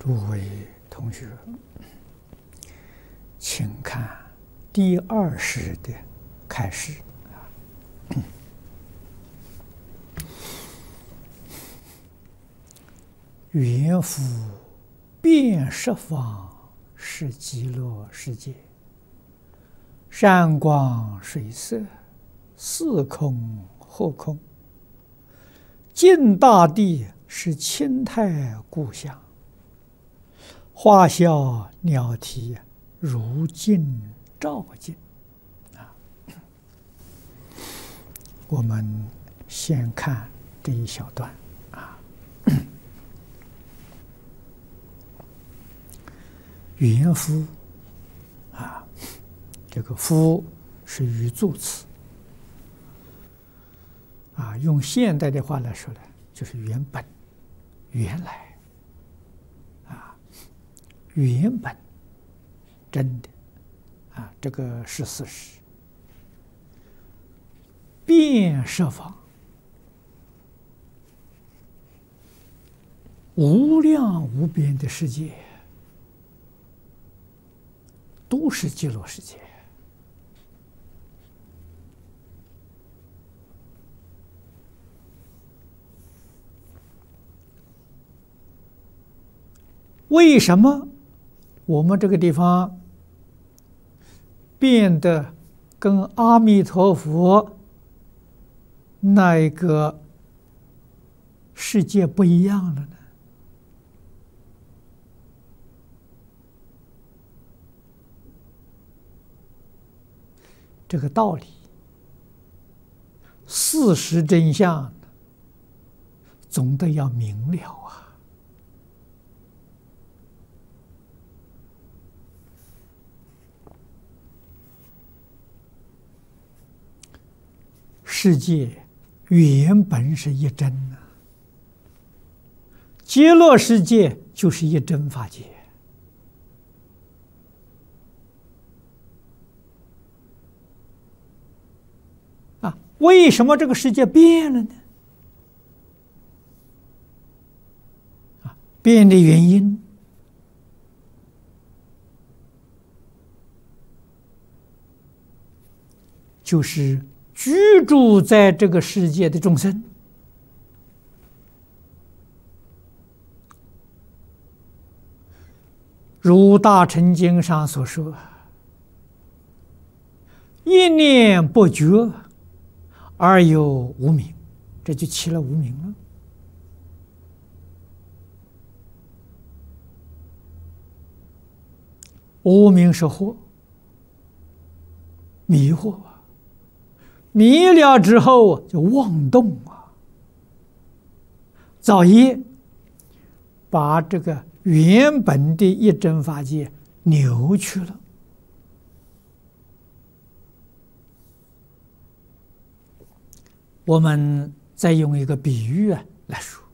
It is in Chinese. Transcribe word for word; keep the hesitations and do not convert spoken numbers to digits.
诸位同学，请看第二式的开始。缘复遍十方是极乐世界，山光水色，四空后空，尽大地是清泰故乡，花笑鸟啼如镜照镜。啊，我们先看这一小段啊。缘复啊，这个复是语助词啊，用现代的话来说呢，就是原本、原来啊，原本真的啊，这个是事实。遍十方，无量无边的世界，都是极乐世界。为什么我们这个地方变得跟阿弥陀佛那一个世界不一样了呢？这个道理，事实真相，总得要明了啊！世界原本是一真啊，极乐世界就是一真法界。为什么这个世界变了呢？啊，变的原因就是居住在这个世界的众生，如大乘经上所说，一念不觉而有无明，这就起了无明了。无明是惑，迷惑啊，迷了之后就妄动啊，造业，把这个原本的一真法界扭曲了。我们再用一个比喻啊来说，